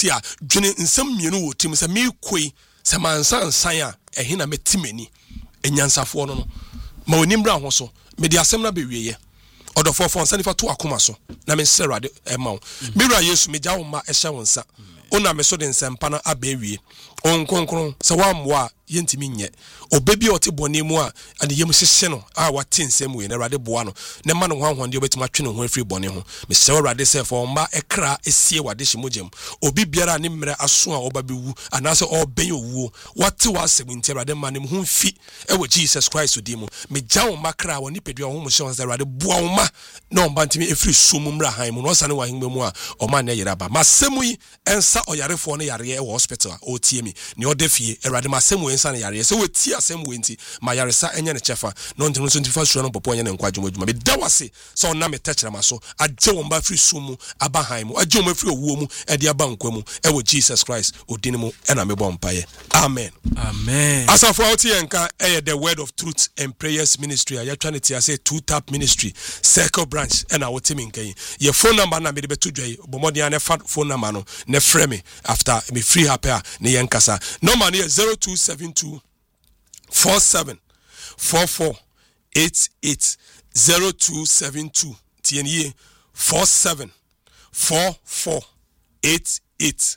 tia dwene nsem mienu wo tim se me koi se mansa nsan a ehe na metimani enyansafo no ma onimra ho so me de asem na bewieye odofo fo nsa nifa to akoma so na me serade ema wo mira Yesu me gya wo ma ehye wo nsa ona me so de nsempa na abewie onkonkron se wa mwa yentimi nye obebi ote bone mu a ade yem hyehye no a wate nsem we na rade boa no ne ma no hwanhwande obetima twe no ho afiri bone ho me se rade se fo mba ekra esie wade hyemogem obi biara ne mmere aso a oba bewu anase oben owuo wate wasem nti rade ma ne ho mfi ewo Jesus Christ odimu me gya wo makra wo nipedua ho mo hye se rade boa wo ma na omba ntimi efiri sum mra han mu no sane wa hembe mu a oma na yera ba masemu yi ensa oyarefo no yare e hospital o tie mi ne odefie rade masemu ensa na yare se weti asem wenti ma yaresa enye ne chefa no ntino so ntifa suro no popo enye ne nkwa dwuma me da wase so na me techera maso agye wo mba firi sumu aba han mu agye wo ma firi owuo mu e de aba nkwa mu e wo Jesus Christ odini mu e na me bɔ mpaye amen amen asafo oti enka e the word of truth and prayers ministry ya trinity say two tap ministry circle branch e na wotimi nkan ye phone number na me de beto dwai bomodi an fa phone number no ne frɛ me after me free happy ne yenkasa number ne 0272 47 44 88 0272 TNE 47 44 88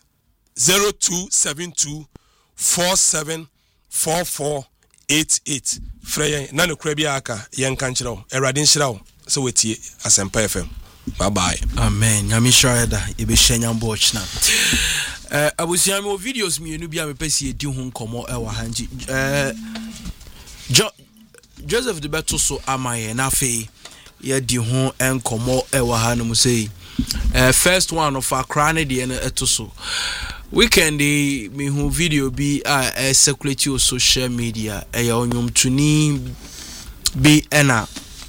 0272 47 44 88 Freya na no kra bia aka yenka nkyerɛw Erade nhyiraw so wetie Asempa FM bye bye amen nyame shayada ebe nyambo ochna abusiami o videos mienu bia me pesi edi ho nkomo e wa hanji Joseph de Beto so amaye na fe ye di ho enkomo e wa hanum sei first one of Accra ne de na eto so weekend me hu video bi circulate on social media e ya onyum tuni bi ena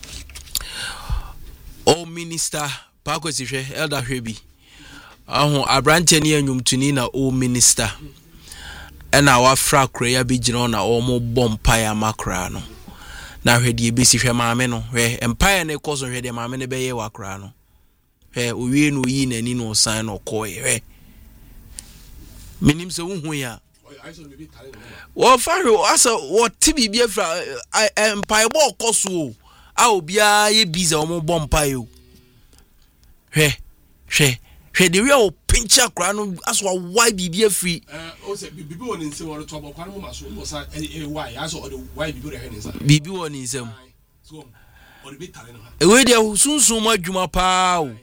o minister Pakwesi hwe elder hwebi aho abrante ne onyum tuni na o minister ena wa fra kra ya bi gina na o mo bompa ya makra no na hwede besi hwe maame no hwe empire ne koso hwede maame ne beye wakra no hwe owie no yi nani no san no koye hwe minim se hu ya wo fa hwe asa wo tibi bi afra empire bo koso a obia ye biza o mo bompa yo hwe the real pinch akra no aso why bibi afri o se bibi woni nse won to abokwa no maso o sa why aso o the why bibi re hwe nsa bibi woni nsem so o de bitale no e we dia sunsun adwuma pa o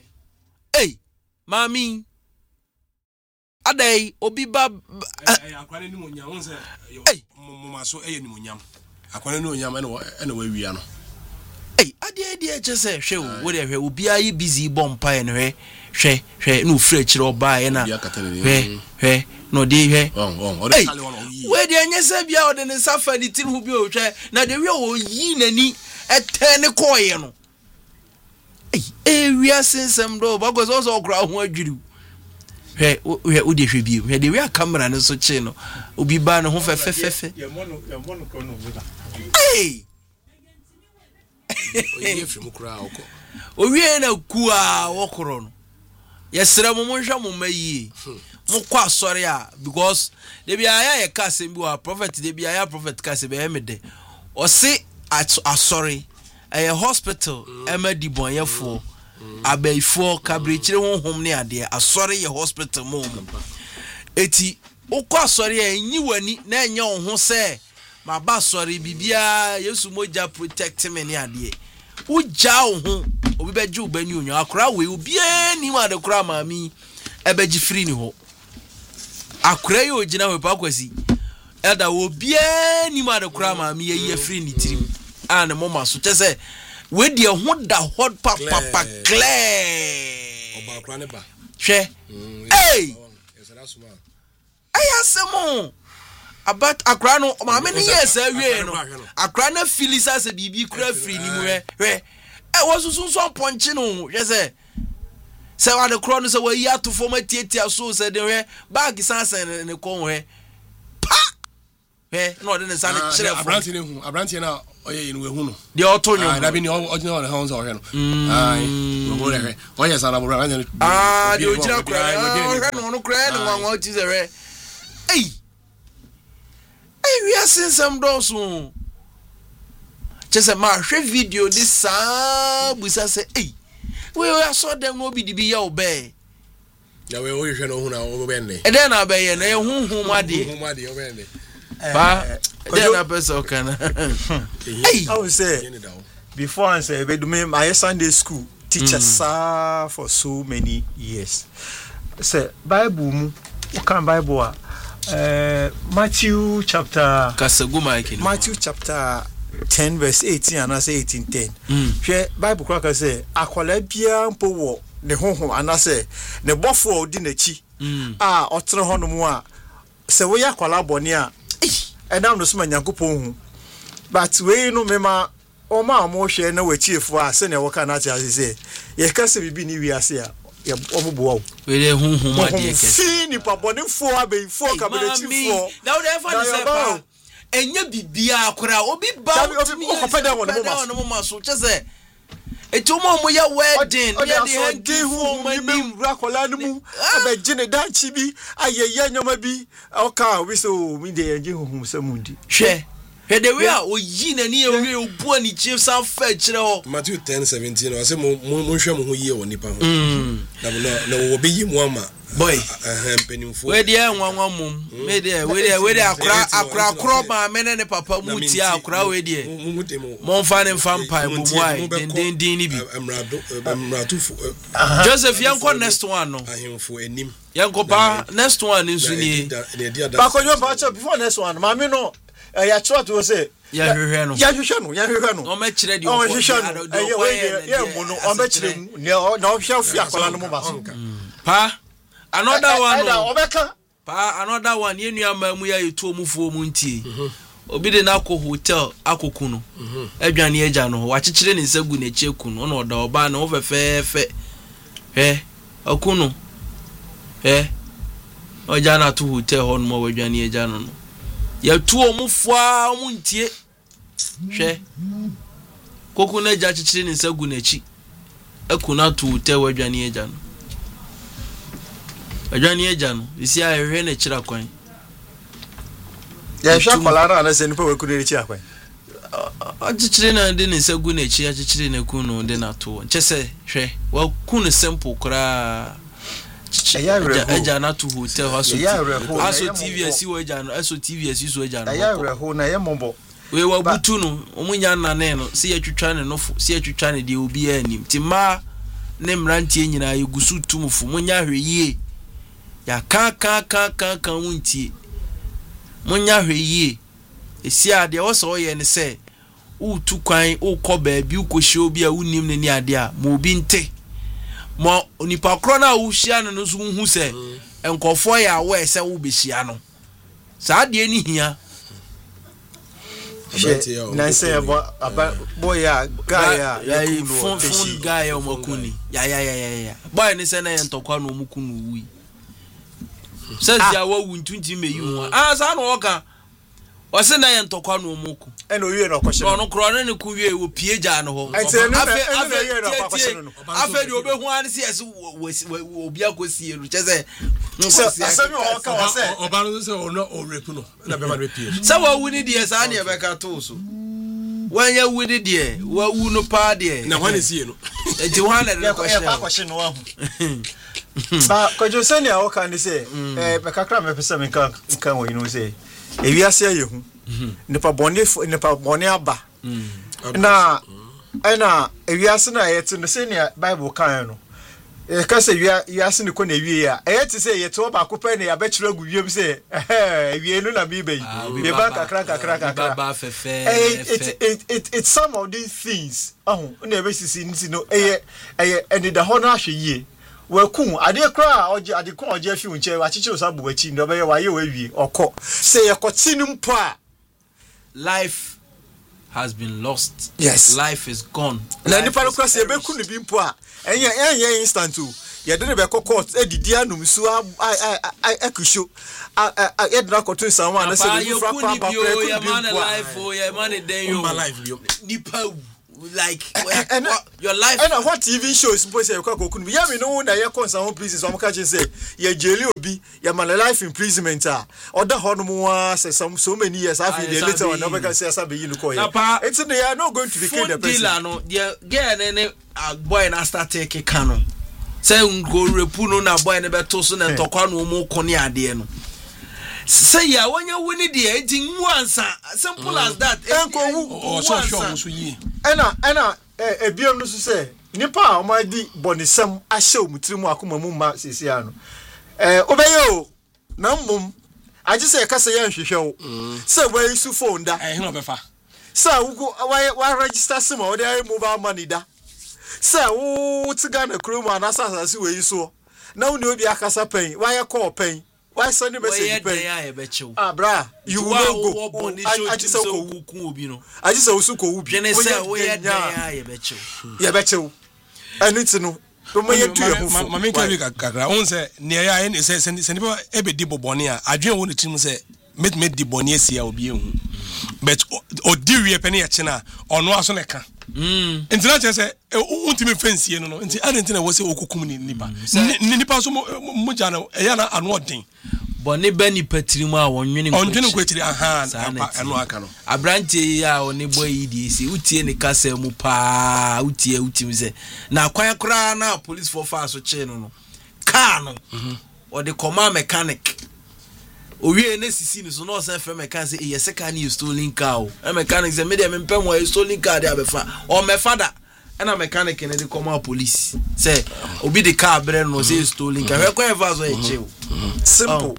mami adai obi ba akwa ni mo nya won se mo maso ni mo nyam akwa ni onyam ene wa wia no ade chese hwe wo de hwe obi ayi busy bompa en hwe no frɛ kyerɛ oba na hwe no de hwe we de anyesa bia o de ne safa ni tin hu bi o hwe na de we o yi nani etene koye no wia sensem do bagos also okra ho adwiri hwe o de hwe bi hwe de we camera ne so che no obi ba ne ho fefefefe ye mono kono oye fi mukura oko owie na ku a wokoro no yesere mo monhwa mo mayi mo kwa sori a because de bia ya kasem bi wa prophet de bia ya prophet kasem be emede o se asori a hospital emedi bonyefo abaifo kabrechire honhom ne ade asori ye hospital mo eti okwa asori a enyi wani na enye ho se ma ba sori bibia Yesu moja protect me ne ade uja ho obi beji ubani onyo akra we obi ani ma de kra mami ebeji free ni ho akra ye ogina we Pakwesi eda obi ani ma de kra mami ye free ni tirim an mama so chese we de ho da hot papa clear oba akra ne ba hwe ayasemo about akra no ma me ne yes awie no akra na filisa se bibi kra free ni mu hwe wosusun so ponche no hwe se wa de kro no se wa yi atofo ma tietia so se de hwe bag sansan ne kon hwe pa no de ne sa ne kire fo abranti na oye inu ehu no de oto nyo na bi ni original house ohwe no ai wo le oye sana bo abranti de ojira kura no kura ne nwanwa ti ze we are seeing some dosu chese ma hwe video this sa busa say we saw them no be the ya obey ya we o hwe no hu na o be ne e den na be ye na e hunhum ade o be ne pa den na person kana I would say before I say we do my Sunday school teachers for so many years say Bible mu kan Bible Matthew chapter 10 verse 18 and I say 18:10 hwe Bible kwaka say akwala bia mpo wo ne honhom anase ne bofo odi na chi otre honom a se wo ya kwala bone a edam no soma Nyankopɔn hu but we no mema o ma mo hwe na wachiefo a se ne wo kana tia se ye ka se bibi ni wiase a ye obobo we le hunhum ade ke fi ni pa bone fo abefo kabelechifo na wo dey fa se pa enya bibia akora obi ba mi okopeda won mo maso chese etumo mo ya wedding ya de hangi hu mani rakola nmu abegine danchi bi ayeye nyoma bi oka we so mi de yangi hu samundi hwe de we a oyi na ni ewe obu ani chief san fa kire ho Matthew 10:17 o se mo hwe mo ho yi e woni pa ho na wo be yi mo ama boy penimfo we de nwanwa mum we de akra ma me ne papa mu ti akra we de mo fa ne mpa bu mwai den ni bi amrado Joseph yanko next one no ahemfo enim yanko pa next one nsu ni ba ko yo ba before next one ma me no ya chwa to say ya hwehwe no o me kire di o hwehwe no ye mo no o me kire na o hwe afi akola no mo ba so pa another one obeka pa another one ye nua ma mu ya yetu omufuo mu ntie obi de na akọ hotel akoku no adwane eja no wa kikire ne nsagu na echeku no na oda oba na ofefefe akuno oja na to hotel ho no mo wadwane eja no yetu omufuo mu ntie koku na eja kikire ne nsagu na echi akuna to hotel wadwane eja no adwane eja no isi a ehwe na kira kwan ya sha kolara na se nipa we kunu echi akwan achichire na de ne sagu na echi achichire na kunu de na to nchese hwe wa kunu simple kra eja na to hotel aso TV asi wo eja no aso TV asi so eja no ya reho na ye mombo we wa butu no omunya na ne no se ya twetwa ne no se ya twetwa ne de obi anim ti ma ne mrantie nyina yegusu tumfu munya hwe yie ya ka wuntie munya hwe yie esi ade wo so ye ne se utu kwan ukọ baabi ukohye obi a unim ne ni ade a mo obi nte mo onipa kro na wuhia no so hu se enkofo ya we se wo behia no sa de ni hia na se boy ya guy ya fun guy o makuni ya boy ni se na ye ntokwa no mukunu wi says ya wa wuntunti meyu sa no oka o se na ye ntokwa no muku e no wie no kwhye no kro ne ku wie wo pie ja no ho afe de obehu an se yes obi akosie ru chese asemi oka o se oba no se ono o repu no na be ma be pie sa wa wuni de sa na e be ka to so wanya wuni de wa wu no pa de na hwane sie no enti hwane de kwhye no wa ba ko jo se ni a oka ni se be kakra me pese me kan wo you know say ewiase ayehu nipa bone aba na ewiase na yete no se ni Bible kan no ka se ewiase ni ko na ewie a yete se yete oba ko pe na ya be kire agu wiem se ewie no na bi be be ba kakra ba fefe it's some of these things na be sisi nti no ene da ho na ahwe yie wakun ade kra ade kun oje afi unche wa chichi osabu wachi ndo be wa ye wa wie okọ se ye koti ni mpo a life has been lost. Yes, life is gone. Na nipa no kwase be kun bi mpo a enye instant o ye de be court edidi anum so akusho ye de ko to sanwa na say be fra pa ba ya man life ya man den yo nipa like your life and what TV shows suppose say kwa kokunu ya me no na ye concern home prison so am catch say ye jeli obi ya man life imprisonment oda hono mo say so many years after the later on nobody say asa be you ko here it's they are not going to be the person dealer no the girl ne boy na start take can say go repu no na boy ne beto so na ntokwa no mo kone ade no say ya wonya woni de enti nwansa simple as that enko so sure so yi ena ebiom no so say nipa o ma di bonisam ahye omutirimu akoma mu ma sesia no obeyo na mmom agi say kasa ya nhwehwe wo say we su phone da he no befa say wa register sim o dey mobile money da say wo tigana kromo anasa se we so na woni obi akasa pen wa ye call pen why send message pen bra you will go I just say ko obi no I just say usu ko obi we say we ya ye bechew aniti no to mo ye tu ye hu ma me ka bi kakra on say ne ya ye say send people e be di bobone a adwen wo ne tim say met di bone asia obi ehu but odi wie pen ye chena ono aso ne ka ntina che say untimi fensie no nti adentina wo say okukum ni nipa so mo jana e ya na ano odin boni bani patrimu a wonwene kwetiri aha anu aka no abrante ya oni boy yi si utie ne kasa mu pa utim se na kwan kra na police for far so che no car no or the command mechanic owie ne sisi ni so no say fe mechanic say e second you stolen car o mechanic say me dem mpem wa stolen car dey abefa o me father na mechanic ne the command police say obi the car bre no say stolen car we kwan ever so e che simple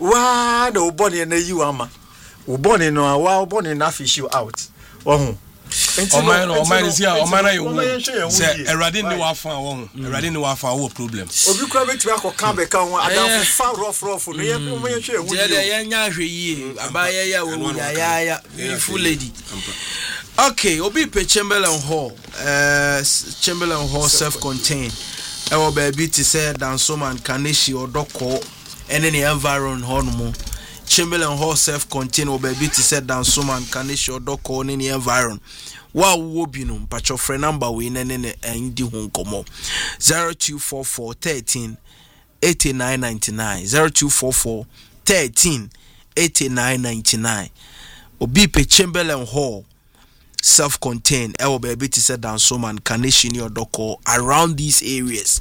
wa the body na you ama body no wa body na fish you out wo o man is here o man you say erade ni wa fa wo erade ni wa fa wo problem obi kura betu akoka be ka ho adam fa rough no ye o man hwe ewu ye nya hwe yi abaye ya wo ya beautiful lady okay obi pe Chamberlain Hall self-contained e wo baby ti say Dansoman Kaneshi odoko ene ne environment hono Chamberlain Hall self-contained wo baby ti say Dansoman Kaneshi odoko ene ne environment wa wo bi no mpacho free number we ne ndi ho nkomo 0244 13 8999 0244 13 8999 obi pe Chamberlain Hall self-contained ewo baby ti say Dansoman Kaneshi ni odoko around these areas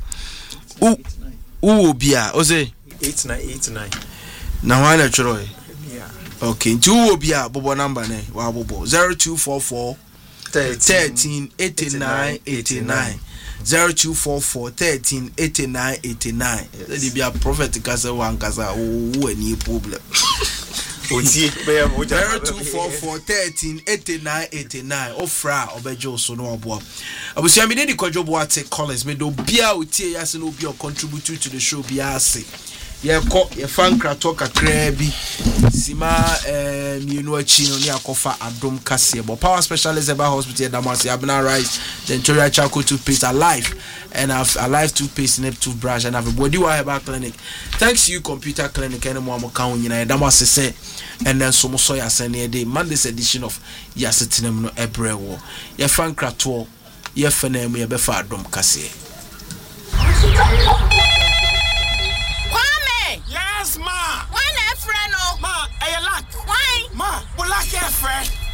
obi a oze 8989 na wana choro okay nti obi a bobo number ne wa bobo 0244 13 89 89 0244 13 89 89 they be a prophet kasa wan kasa wo any problem otie be 0244 13 89 89 ofra obejo so no obo abusia me dey kwadwobo ate college me do bia otie yase no bia contribute to the show bia ase ye fan krato kakra bi sima mienu achi no ne akofa adom kase bo power specialist eba hospital Damasi Abna Rice Dentoria Charcoal toothpaste alive and alive toothpaste and toothbrush and have a body wa herbal clinic thanks you computer clinic and mo amaka nyina Damasi say and then so so ya sene dey Monday's edition of Yasetinam no ebrewo ye fan krato ye fena mu ye be fa adom kase. Yes, ma. Why not friend? Ma, I like. Why? Ma, we like your friend.